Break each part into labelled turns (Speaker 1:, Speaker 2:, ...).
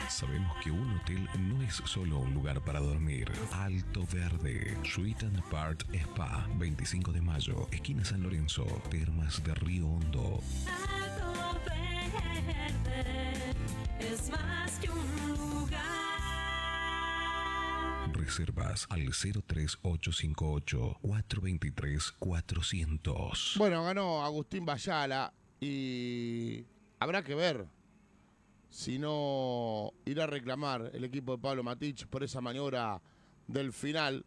Speaker 1: Sabemos que un hotel no es solo un lugar para dormir. Alto Verde, Suite and Part Spa, 25 de mayo, esquina San Lorenzo, Termas de Río Hondo.
Speaker 2: Alto Verde es más que un lugar.
Speaker 1: Reservas al 03858-423-400.
Speaker 3: Bueno, ganó Agustín Bayala y habrá que ver si no irá a reclamar el equipo de Pablo Matich por esa maniobra del final,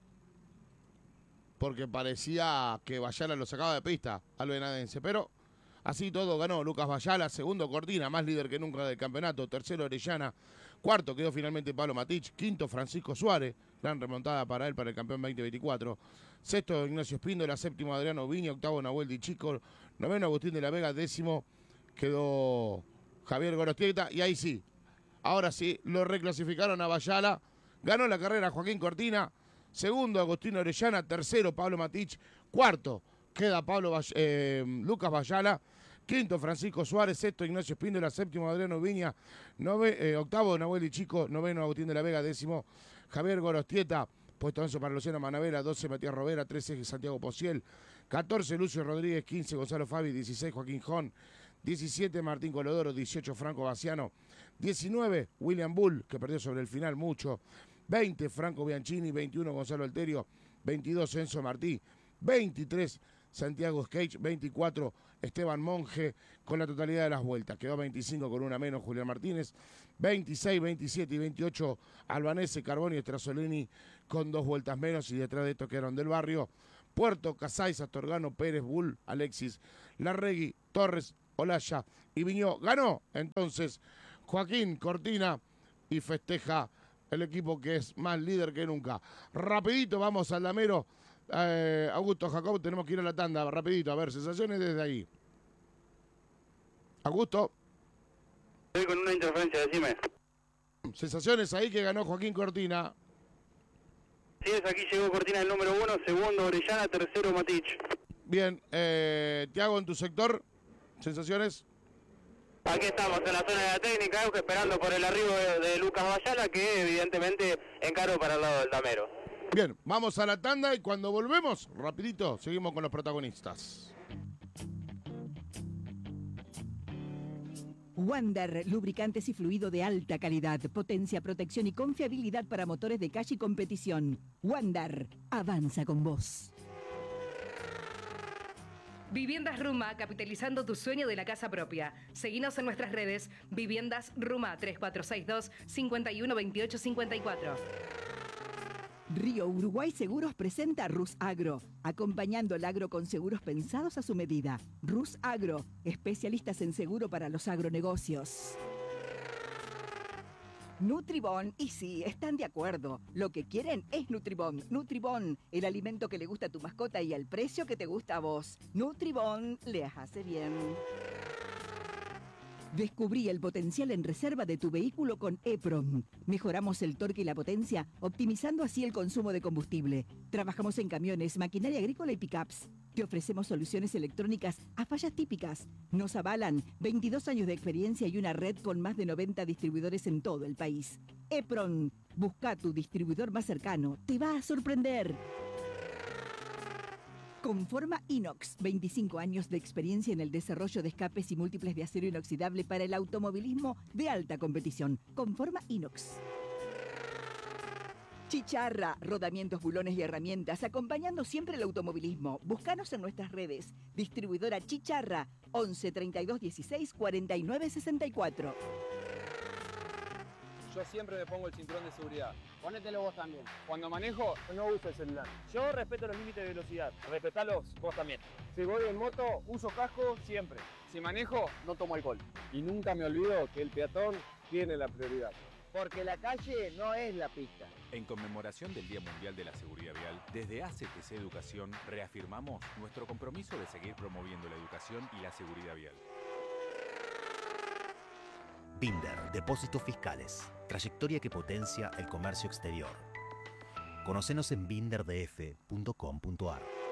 Speaker 3: porque parecía que Bayala lo sacaba de pista al venadense, pero así todo ganó Lucas Bayala, segundo Cortina, más líder que nunca del campeonato, tercero Orellana, cuarto quedó finalmente Pablo Matich, quinto Francisco Suárez, gran remontada para él para el campeón 2024, sexto Ignacio Espíndola, séptimo Adriano Viña, octavo Nahuel Di Chico, noveno Agustín de la Vega, décimo quedó Javier Gorostieta, y ahí sí, ahora sí, lo reclasificaron a Bayala, ganó la carrera Joaquín Cortina, segundo Agustín Orellana, tercero Pablo Matich, cuarto queda Lucas Bayala, quinto Francisco Suárez, sexto Ignacio Espíndola, séptimo Adriano Viña, octavo Nahuel Di Chico, noveno Agustín de la Vega, décimo Javier Gorostieta, puesto 11 para Luciano Manavera, 12 Matías Robera, 13 Santiago Pociel, 14 Lucio Rodríguez, 15 Gonzalo Fabi, 16 Joaquín Jón, 17 Martín Colodoro, 18 Franco Baciano, 19 William Bull, que perdió sobre el final mucho, 20 Franco Bianchini, 21 Gonzalo Alterio, 22 Enzo Martí, 23 Santiago Skate, 24 Esteban Monge con la totalidad de las vueltas. Quedó 25 con una menos Julián Martínez, 26, 27 y 28 Albanese, Carboni y Strasolini con 2 vueltas menos, y detrás de esto quedaron Del Barrio, Puerto, Casais, Astorgano, Pérez, Bull, Alexis, Larregui, Torres, Olaya y Viñó. Ganó entonces Joaquín Cortina y festeja el equipo que es más líder que nunca. Rapidito vamos al damero. Augusto, Jacob, tenemos que ir a la tanda. Rapidito, a ver, sensaciones desde ahí. Augusto.
Speaker 4: Estoy con una interferencia, decime.
Speaker 3: Sensaciones ahí que ganó Joaquín Cortina.
Speaker 4: Sí, aquí llegó Cortina el número 1, segundo Orellana, tercero Matich.
Speaker 3: Bien, Tiago, en tu sector, sensaciones.
Speaker 4: Aquí estamos en la zona de la técnica, esperando por el arribo de Lucas Bayala, que evidentemente encaró para el lado del damero.
Speaker 3: Bien, vamos a la tanda y cuando volvemos, rapidito, seguimos con los protagonistas.
Speaker 5: Wander, lubricantes y fluido de alta calidad, potencia, protección y confiabilidad para motores de calle y competición. Wander, avanza con vos.
Speaker 6: Viviendas Ruma, capitalizando tu sueño de la casa propia. Seguinos en nuestras redes, Viviendas Ruma, 3462-512854.
Speaker 5: Río Uruguay Seguros presenta Rus Agro, acompañando el agro con seguros pensados a su medida. Rus Agro, especialistas en seguro para los agronegocios. Nutribón, y sí, están de acuerdo. Lo que quieren es Nutribón. Nutribón, el alimento que le gusta a tu mascota y al precio que te gusta a vos. Nutribón, les hace bien. Descubrí el potencial en reserva de tu vehículo con EPROM. Mejoramos el torque y la potencia, optimizando así el consumo de combustible. Trabajamos en camiones, maquinaria agrícola y pickups. Te ofrecemos soluciones electrónicas a fallas típicas. Nos avalan 22 años de experiencia y una red con más de 90 distribuidores en todo el país. EPROM, busca tu distribuidor más cercano. Te va a sorprender. Conforma Inox, 25 años de experiencia en el desarrollo de escapes y múltiples de acero inoxidable para el automovilismo de alta competición. Conforma Inox. Chicharra, rodamientos, bulones y herramientas, acompañando siempre el automovilismo. Búscanos en nuestras redes. Distribuidora Chicharra, 11 32 16 49 64.
Speaker 7: Yo siempre me pongo el cinturón de seguridad.
Speaker 8: Ponételo vos también.
Speaker 7: Cuando manejo, no uso el celular.
Speaker 8: Yo respeto los límites de velocidad.
Speaker 7: Respetalos vos también.
Speaker 8: Si voy en moto, uso casco siempre.
Speaker 7: Si manejo,
Speaker 8: No tomo alcohol.
Speaker 7: y nunca me olvido que el peatón tiene la prioridad.
Speaker 8: Porque la calle no es la pista.
Speaker 9: En conmemoración del Día Mundial de la Seguridad Vial, desde ACTC Educación reafirmamos nuestro compromiso de seguir promoviendo la educación y la seguridad vial.
Speaker 10: Binder, Depósitos Fiscales. Trayectoria que potencia el comercio exterior. Conocenos en binderdf.com.ar.